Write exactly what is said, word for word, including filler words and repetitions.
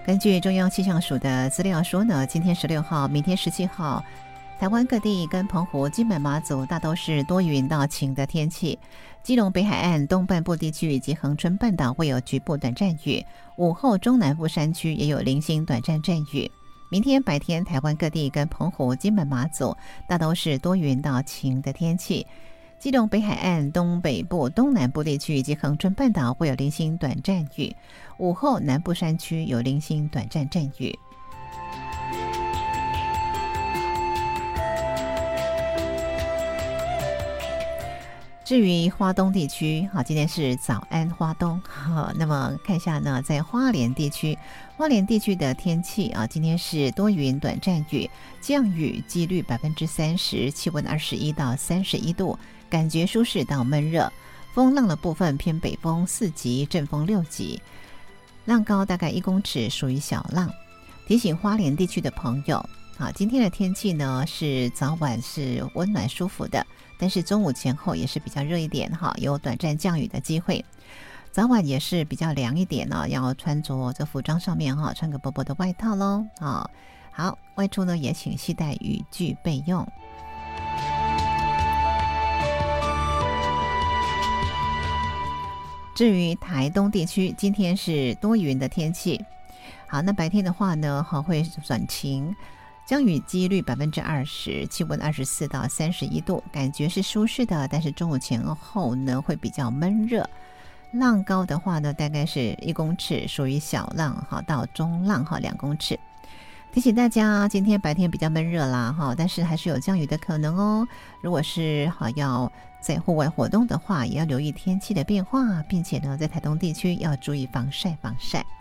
根据中央气象署的资料说呢，今天十六号、明天十七号，台湾各地跟澎湖、金门、马祖大都是多云到晴的天气。基隆北海岸东半部地区以及恒春半岛会有局部短暂雨，午后中南部山区也有零星短暂阵雨。明天白天，台湾各地跟澎湖、金门、马祖大都是多云到晴的天气。基隆北海岸东北部、东南部地区以及恒春半岛会有零星短暂雨，午后南部山区有零星短暂阵雨。至于花东地区，好，今天是早安花东，好，那么看一下呢，在花莲地区，花莲地区的天气啊，今天是多云短暂雨，降雨几率百分之三十，气温二十一到三十一度，感觉舒适到闷热，风浪的部分偏北风四级，阵风六级，浪高大概一公尺，属于小浪。提醒花莲地区的朋友，好，今天的天气呢是早晚是温暖舒服的，但是中午前后也是比较热一点哈，有短暂降雨的机会。早晚也是比较凉一点呢，要穿着这服装上面哈，穿个薄薄的外套咯啊。好，外出呢也请携带雨具备用。至于台东地区，今天是多云的天气。好，那白天的话呢，好会转晴。降雨几率百分之二十，气温二十四到三十一度，感觉是舒适的，但是中午前后呢会比较闷热。浪高的话呢，大概是一公尺，属于小浪哈，到中浪哈两公尺。提醒大家，今天白天比较闷热啦哈，但是还是有降雨的可能哦。如果是好要在户外活动的话，也要留意天气的变化，并且呢，在台东地区要注意防晒防晒。